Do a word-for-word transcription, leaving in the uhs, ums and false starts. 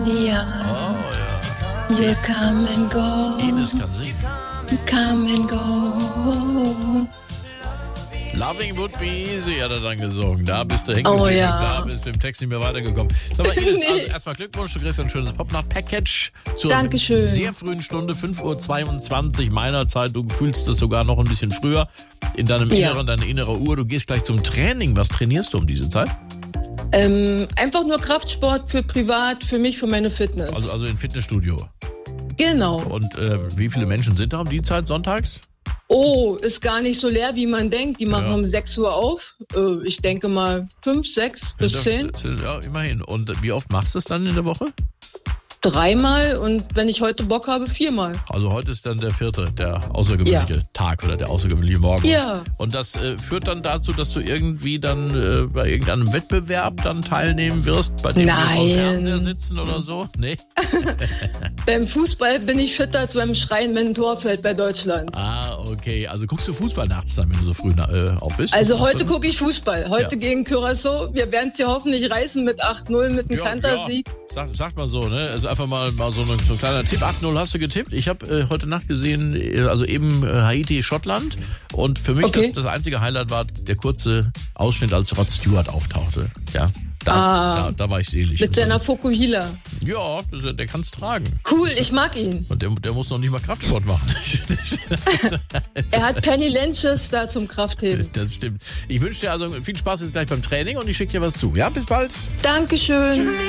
Ja. Oh, ja. You come and go. Ines kann singen. Come and go. Loving would be easy, hat er dann gesungen. Da bist du hängen Oh, geblieben, ja. da bist du im Text nicht mehr weitergekommen. Sag mal, Ines, Nee. also erstmal Glückwunsch, du kriegst ein schönes Popnacht-Package zur Dankeschön. sehr frühen Stunde, fünf Uhr zweiundzwanzig meiner Zeit. Du fühlst es sogar noch ein bisschen früher in deinem Ja. Inneren, deine innere Uhr. Du gehst gleich zum Training. Was trainierst du um diese Zeit? Ähm, einfach nur Kraftsport für privat, für mich, für meine Fitness. Also, also im Fitnessstudio. Genau. Und äh, wie viele Menschen sind da um die Zeit sonntags? Oh, ist gar nicht so leer, wie man denkt. Die machen Ja. um sechs Uhr auf. Äh, ich denke mal fünf, sechs bis Das- zehn. das- Ja, immerhin. Und wie oft machst du es dann in der Woche? Dreimal und wenn ich heute Bock habe, viermal. Also heute ist dann der vierte, der außergewöhnliche Ja. Tag oder der außergewöhnliche Morgen. Ja. Und das äh, führt dann dazu, dass du irgendwie dann äh, bei irgendeinem Wettbewerb dann teilnehmen wirst, bei dem wir vor dem Nein. Fernseher sitzen oder so? Nee? Beim Fußball bin ich fitter als beim Schreien, wenn ein Tor fällt bei Deutschland. Ah, okay. Also guckst du Fußball nachts dann, wenn du so früh äh, auf bist? Also Machst heute du- gucke ich Fußball. Heute Ja. gegen Curaçao. Wir werden es ja hoffentlich reißen mit acht null, mit einem Ja, Kantersieg. ja. Sag, sag mal so, ne? Also einfach mal, mal so, ein, so ein kleiner Tipp. acht null hast du getippt. Ich habe äh, heute Nacht gesehen, äh, also eben äh, Haiti, Schottland. Und für mich Okay. das, das einzige Highlight war der kurze Ausschnitt, als Rod Stewart auftauchte. Ja, da, Ah. da, da war ich selig. Mit seiner Fokuhila. Ja, das, der kann es tragen. Cool, ich mag ihn. Und der, der muss noch nicht mal Kraftsport machen. Er hat Penny Lenches da zum Kraftheben. Das stimmt. Ich wünsche dir also viel Spaß jetzt gleich beim Training und ich schicke dir was zu. Ja, bis bald. Dankeschön.